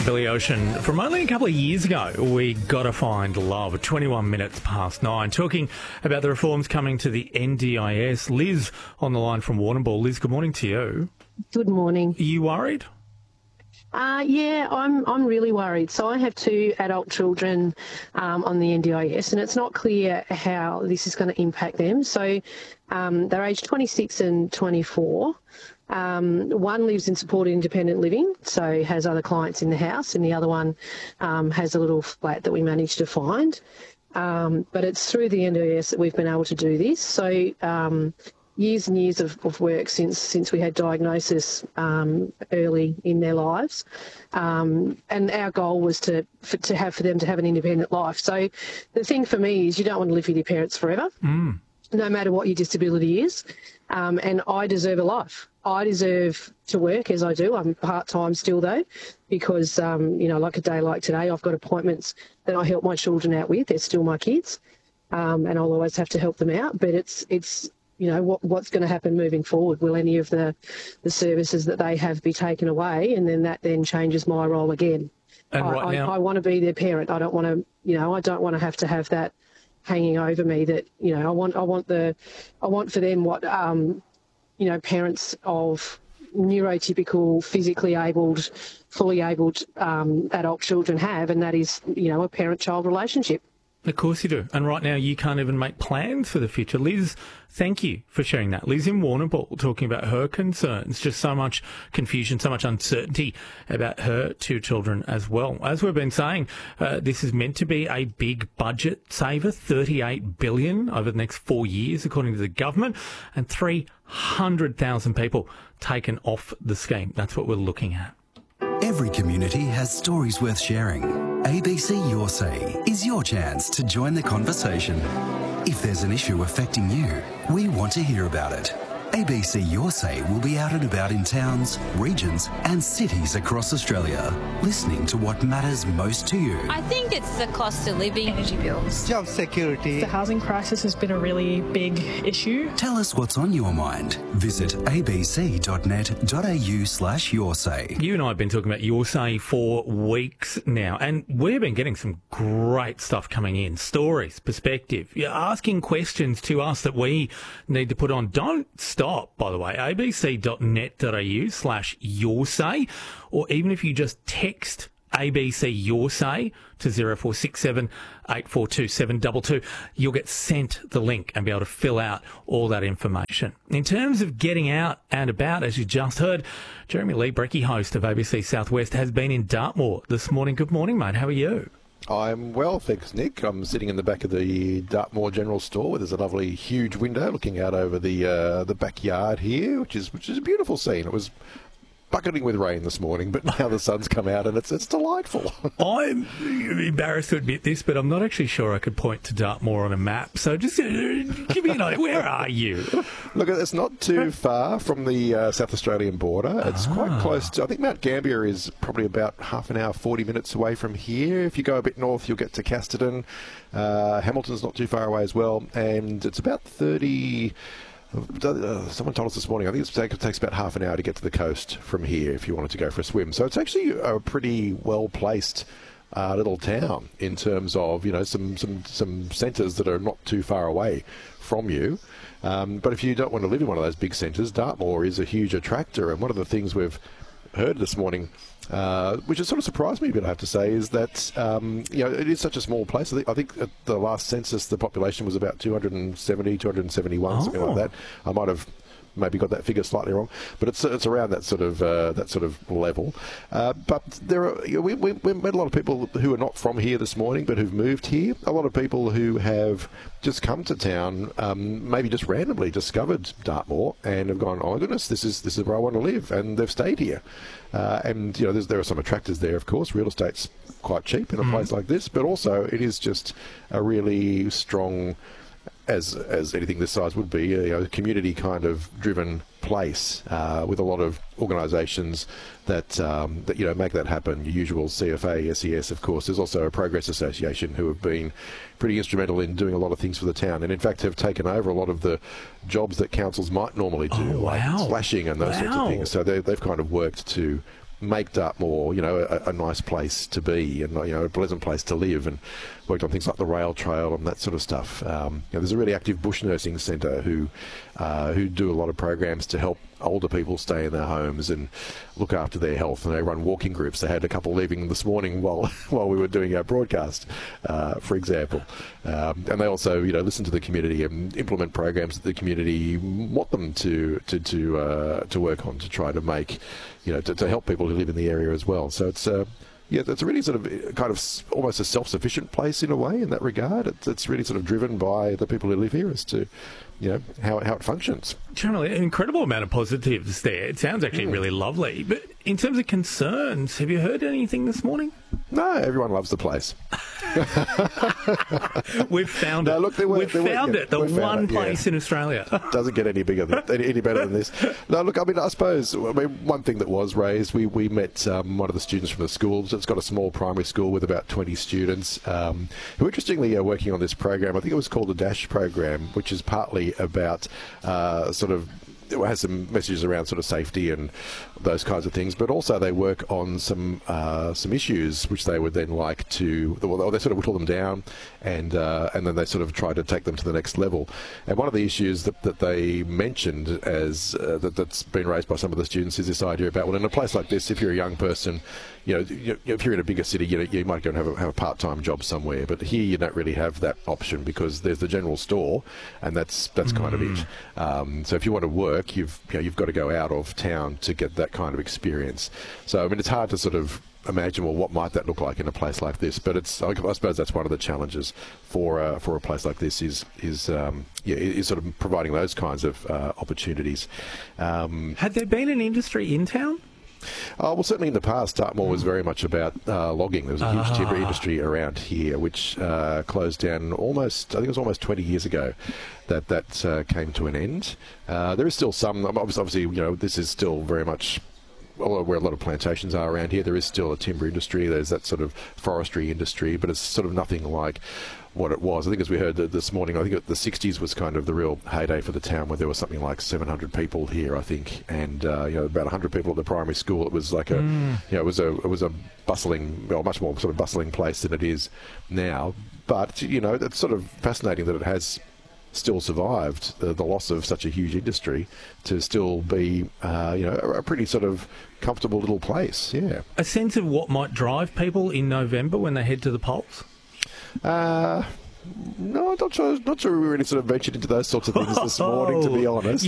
Billy Ocean. From only a couple of years ago, we gotta find love. 21 minutes past 9. Talking about the reforms coming to the NDIS. Liz on the line from Warrnambool. Liz, good morning to you. Good morning. Are you worried? Yeah, I'm really worried. So I have two adult children on the NDIS, and it's not clear how this is going to impact them. So they're aged 26 and 24. One lives in supported independent living, so has other clients in the house, and the other one has a little flat that we managed to find. But it's through the NDIS that we've been able to do this. So years and years of work since we had diagnosis early in their lives. And our goal was for them to have an independent life. So the thing for me is you don't want to live with your parents forever, no matter what your disability is. And I deserve a life. I deserve to work as I do. I'm part-time still, though, because, like a day like today, I've got appointments that I help my children out with. They're still my kids, and I'll always have to help them out. But it's what's going to happen moving forward? Will any of the services that they have be taken away, and then that changes my role again? And I want to be their parent. I don't want to, I don't want to have that hanging over me. That I want for them what parents of neurotypical, physically abled, fully abled adult children have, and that is a parent-child relationship. Of course you do. And right now you can't even make plans for the future. Liz, thank you for sharing that. Liz in Warrnambool talking about her concerns. Just so much confusion, so much uncertainty about her two children as well. As we've been saying, this is meant to be a big budget saver, $38 billion over the next 4 years, according to the government, and 300,000 people taken off the scheme. That's what we're looking at. Every community has stories worth sharing. ABC Your Say is your chance to join the conversation. If there's an issue affecting you, we want to hear about it. ABC Your Say will be out and about in towns, regions and cities across Australia, listening to what matters most to you. I think it's the cost of living, energy bills, job security. The housing crisis has been a really big issue. Tell us what's on your mind. Visit abc.net.au/yoursay. You and I have been talking about Your Say for weeks now, and we've been getting some great stuff coming in. Stories, perspective. You're asking questions to us that we need to put on. Don't stop, by the way. abc.net.au/yoursay, or even if you just text ABC Your Say to 0467 842 722, you'll get sent the link and be able to fill out all that information. In terms of getting out and about, as you just heard, Jeremy Lee Brecky, host of ABC Southwest, has been in Dartmoor this morning. Good morning, mate. How are you? I'm well, thanks, Nick. I'm sitting in the back of the Dartmoor General Store, where there's a lovely, huge window looking out over the backyard here, which is a beautiful scene. It was bucketing with rain this morning, but now the sun's come out and it's delightful. I'm embarrassed to admit this, but I'm not actually sure I could point to Dartmoor on a map. So just give me an idea. Where are you? Look, it's not too far from the South Australian border. It's quite close to, I think Mount Gambier is probably about half an hour, 40 minutes away from here. If you go a bit north, you'll get to Casterton. Hamilton's not too far away as well. And it's about 30... someone told us this morning, I think it takes about half an hour to get to the coast from here if you wanted to go for a swim. So it's actually a pretty well-placed little town in terms of, some centres that are not too far away from you. But if you don't want to live in one of those big centres, Dartmoor is a huge attractor. And one of the things we've heard this morning, which has sort of surprised me a bit, I have to say, is that it is such a small place. I think at the last census the population was about 270, 271, something like that. I might have maybe got that figure slightly wrong, but it's around that sort of level. But we met a lot of people who are not from here this morning, but who've moved here. A lot of people who have just come to town, maybe just randomly discovered Dartmoor and have gone, oh my goodness, this is where I want to live, and they've stayed here. And there are some attractors there, of course. Real estate's quite cheap in a place like this, but also it is just a really strong, as anything this size would be, a community kind of driven place with a lot of organisations that make that happen. Your usual CFA, SES, of course. There's also a Progress Association who have been pretty instrumental in doing a lot of things for the town, and in fact have taken over a lot of the jobs that councils might normally do, like splashing and those sorts of things. So they've kind of worked to make Dartmoor, a nice place to be and, a pleasant place to live, and worked on things like the rail trail and that sort of stuff. There's a really active bush nursing centre who do a lot of programs to help older people stay in their homes and look after their health, and they run walking groups. They had a couple leaving this morning while we were doing our broadcast, for example. And they also, listen to the community and implement programs that the community want them to work on to try to make, to help people who live in the area as well. So it's it's a really sort of kind of almost a self-sufficient place in a way in that regard. It's really sort of driven by the people who live here as to, how it functions. Generally, an incredible amount of positives there. It sounds actually really lovely. But in terms of concerns, have you heard anything this morning? No, everyone loves the place. We've found it. Look, we've found it. The one place in Australia. Doesn't get any bigger any better than this. No, look, I suppose one thing that was raised, we met one of the students from the school. It's got a small primary school with about 20 students who interestingly are working on this program. I think it was called the DASH program, which is partly about it has some messages around sort of safety and those kinds of things, but also they work on some issues which they would then like to, well, they sort of whittle them down and then they sort of try to take them to the next level. And one of the issues that they mentioned as that's been raised by some of the students is this idea about, well, in a place like this, if you're a young person, if you're in a bigger city, you might go and have a part-time job somewhere, but here you don't really have that option because there's the general store, and that's kind of it. So if you want to work, you've got to go out of town to get that kind of experience. So I mean, it's hard to sort of imagine, well, what might that look like in a place like this? But I suppose that's one of the challenges for a place like this is sort of providing those kinds of opportunities. Had there been an industry in town? Well, certainly in the past, Dartmoor was very much about logging. There was a huge timber industry around here, which closed down I think it was almost 20 years ago that came to an end. There is still some, obviously, this is still very much where a lot of plantations are around here. There is still a timber industry. There's that sort of forestry industry, but it's sort of nothing like what it was. I think as we heard this morning, I think the 60s was kind of the real heyday for the town, where there was something like 700 people here, I think, and about 100 people at the primary school. It was like it was a bustling, much more sort of bustling place than it is now. But it's sort of fascinating that it has still survived the loss of such a huge industry to still be a pretty sort of comfortable little place. Yeah. A sense of what might drive people in November when they head to the polls? No, I'm not sure we really sort of ventured into those sorts of things this morning, to be honest.